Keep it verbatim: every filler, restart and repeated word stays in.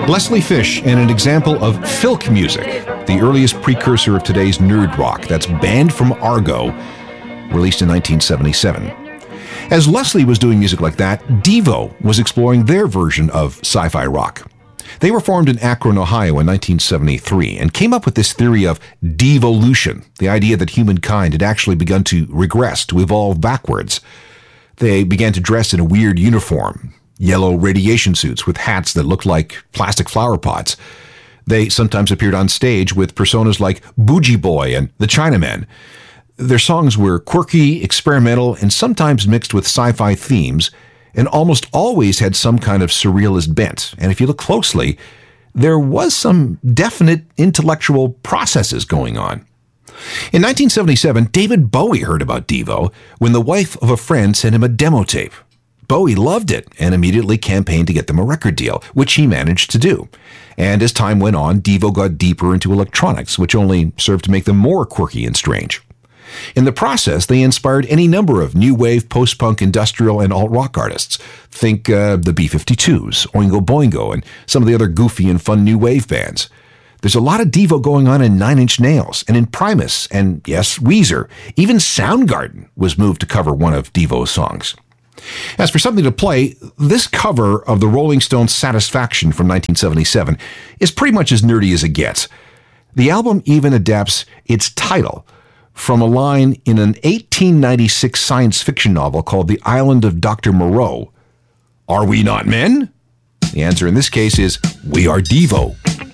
Leslie Fish and an example of filk music, the earliest precursor of today's nerd rock. That's Banned from Argo, released in nineteen seventy-seven. As Leslie was doing music like that, Devo was exploring their version of sci-fi rock. They were formed in Akron, Ohio in nineteen seventy-three and came up with this theory of devolution, the idea that humankind had actually begun to regress, to evolve backwards. They began to dress in a weird uniform, yellow radiation suits with hats that looked like plastic flower pots. They sometimes appeared on stage with personas like Bougie Boy and the Chinamen. Their songs were quirky, experimental, and sometimes mixed with sci-fi themes, and almost always had some kind of surrealist bent. And if you look closely, there was some definite intellectual processes going on. In nineteen seventy-seven, David Bowie heard about Devo when the wife of a friend sent him a demo tape. Bowie loved it and immediately campaigned to get them a record deal, which he managed to do. And as time went on, Devo got deeper into electronics, which only served to make them more quirky and strange. In the process, they inspired any number of new wave, post-punk, industrial, and alt-rock artists. Think uh, the B fifty-twos, Oingo Boingo, and some of the other goofy and fun new wave bands. There's a lot of Devo going on in Nine Inch Nails, and in Primus, and yes, Weezer. Even Soundgarden was moved to cover one of Devo's songs. As for something to play, this cover of the Rolling Stones' Satisfaction from nineteen seventy-seven is pretty much as nerdy as it gets. The album even adapts its title from a line in an eighteen ninety-six science fiction novel called The Island of Doctor Moreau. Are we not men? The answer in this case is, we are Devo.